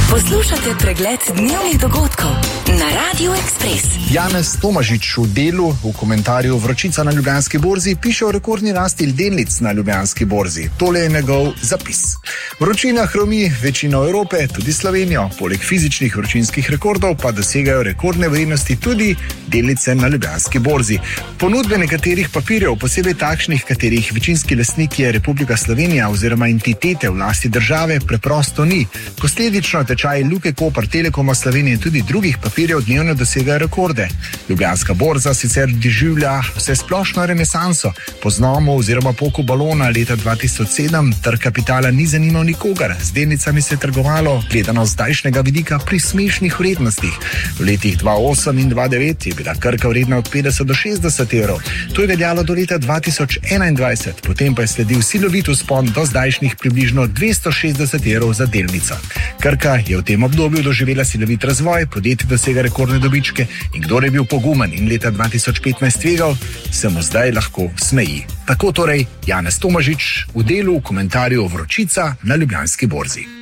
Poslušate pregled dnevnih dogodkov na Radiu Ekspres. Janez Tomažič v Delu v komentarju Vročica na Ljubljanski borzi piše o rekordni rasti delnic na Ljubljanski borzi. Tole je njegov zapis. Vročina hromi večino Evrope, tudi Slovenijo. Poleg fizičnih vročinskih rekordov pa dosegajo rekordne vrednosti tudi delnice na Ljubljanski borzi. Ponudbe nekaterih papirjev, posebej takšnih, katerih večinski lastnik je Republika Slovenija oziroma entitete v lasti države, preprosto ni. Posledično tečaji Luke Koper, Telekoma Slovenije in tudi drugih papirjev dnevno dosegajo rekorde. Ljubljanska borza sicer doživlja vse splošno renesanso. Po zlomu oziroma poku balona leta 2007 trg kapitala ni zanimal nikogar. Z delnicami se je trgovalo, gledano z zdajšnjega vidika, pri smešnih vrednostih. V letih 2008 in 2009 je bila Krka vredna od 50 do 60 evrov. To je veljalo do leta 2021, potem pa je sledil silovit vzpon do zdajšnjih približno 260 evrov za delnico. Krka je v tem obdobju doživela silovit razvoj, podjetje dosega rekordne dobičke in kdor je bil pogumen in leta 2015 tvegal, se mu zdaj lahko smeji. Tako torej Janez Tomažič v Delu v komentarju Vročica na Ljubljanski borzi.